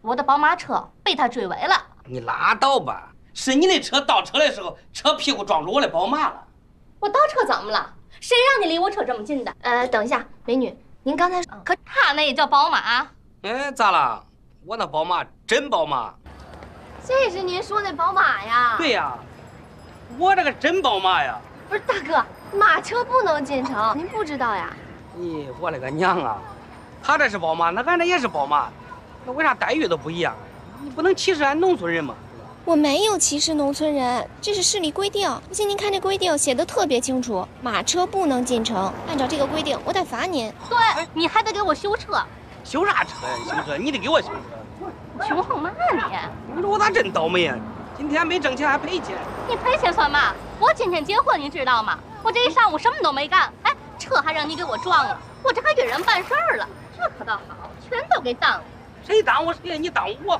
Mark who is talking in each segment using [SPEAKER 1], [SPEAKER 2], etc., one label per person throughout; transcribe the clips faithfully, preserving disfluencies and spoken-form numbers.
[SPEAKER 1] 我的宝马车被他追尾了。
[SPEAKER 2] 你拉倒吧，是你的车倒车的时候，车屁股撞着我的宝马了。
[SPEAKER 1] 我倒车怎么了？谁让你离我车这么近的？
[SPEAKER 3] 呃，等一下，美女，您刚才
[SPEAKER 1] 可他那也叫宝马？
[SPEAKER 2] 哎，咋了？我那宝马真宝马。
[SPEAKER 3] 这是您说的宝马呀？
[SPEAKER 2] 对呀，我这个真宝马呀。
[SPEAKER 3] 不是大哥，马车不能进城，您不知道呀？
[SPEAKER 2] 咦，我勒个娘啊！他这是宝马，那俺这也是宝马，那为啥待遇都不一样？你不能歧视俺农村人吗？
[SPEAKER 3] 我没有歧视农村人，这是市里规定。不信您看这规定写的特别清楚，马车不能进城。按照这个规定，我得罚您。
[SPEAKER 1] 对，你还得给我修车。
[SPEAKER 2] 修啥车呀？修车，你得给我修车。
[SPEAKER 1] 穷横嘛你！
[SPEAKER 2] 你说我咋真倒霉呀？今天没挣钱还赔钱。
[SPEAKER 1] 你赔钱算嘛？我今天结婚，你知道吗？我这一上午什么都没干，哎，车还让你给我撞了，我这还约人办事儿了，这可倒好，全都给耽误。
[SPEAKER 2] 谁耽误谁？你耽误我好。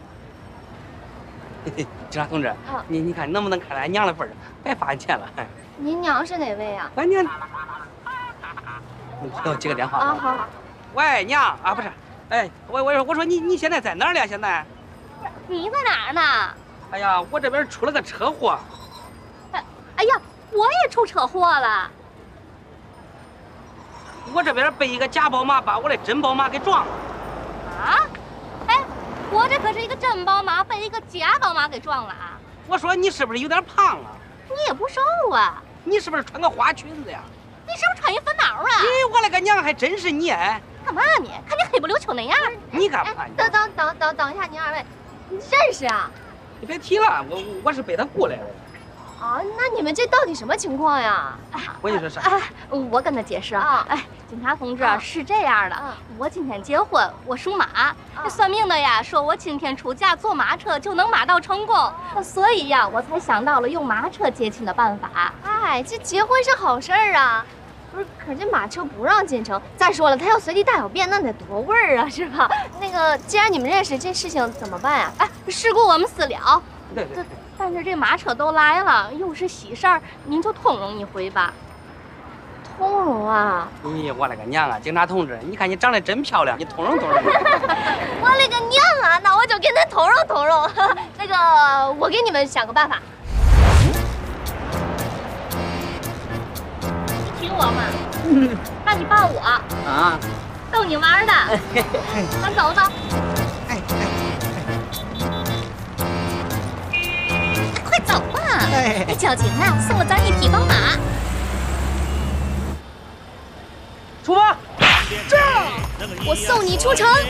[SPEAKER 2] 警察同志，
[SPEAKER 3] 啊、
[SPEAKER 2] 你你看能不能看俺娘的份儿，白罚钱了。
[SPEAKER 3] 您娘是哪位啊？
[SPEAKER 2] 俺娘，你给我接个电话
[SPEAKER 3] 啊，好好。
[SPEAKER 2] 喂，娘啊，不是，哎，我我我说你你现在在哪儿呢？现在？
[SPEAKER 1] 你在哪儿呢？
[SPEAKER 2] 哎呀，我这边出了个车祸。
[SPEAKER 1] 哎哎呀，我也出车祸了。
[SPEAKER 2] 我这边被一个假宝马把我的真宝马给撞了。
[SPEAKER 1] 啊？哎，我这可是一个真宝马，被一个假宝马给撞了啊！
[SPEAKER 2] 我说你是不是有点胖啊？
[SPEAKER 1] 你也不瘦啊？
[SPEAKER 2] 你是不是穿个花裙子呀？
[SPEAKER 1] 你是不是穿一粉袄啊？
[SPEAKER 2] 咦，我勒个娘，还真是你哎！
[SPEAKER 1] 干嘛你？看你黑不溜秋那样。
[SPEAKER 2] 你干嘛？
[SPEAKER 3] 等等等等等一下，您二位，认识啊？
[SPEAKER 2] 你别提了，我我是被他雇来的。
[SPEAKER 3] 啊，那你们这到底什么情况呀？
[SPEAKER 2] 我跟你说啥？
[SPEAKER 1] 哎，我跟他解释啊。哎，警察同志，
[SPEAKER 3] 啊、
[SPEAKER 1] 是这样的，啊、我今天结婚，我属马，啊、算命的呀说我今天出嫁坐马车就能马到成功，所以呀，我才想到了用马车接亲的办法。
[SPEAKER 3] 哎，这结婚是好事儿啊。不是，可是这马车不让进城。再说了，他要随地大小便，那得多味儿啊，是吧？那个，既然你们认识，这事情怎么办呀？
[SPEAKER 1] 哎，事故我们私了。
[SPEAKER 2] 对对对。
[SPEAKER 1] 但是这马车都来了，又是喜事儿，您就通融一回吧。
[SPEAKER 3] 通融啊？
[SPEAKER 2] 咦，我勒个娘啊！警察同志，你看你长得真漂亮，你通融通融。
[SPEAKER 3] 我勒个娘啊！那我就跟他通融通融。那个，我给你们想个办法。
[SPEAKER 1] 听我嘛，嗯，那你抱我
[SPEAKER 2] 啊，
[SPEAKER 1] 逗你玩的，咱走走。
[SPEAKER 2] 哎
[SPEAKER 1] 哎，快走吧！哎，交警啊，送了咱一匹宝马。
[SPEAKER 2] 出发！
[SPEAKER 3] 这，我送你出城。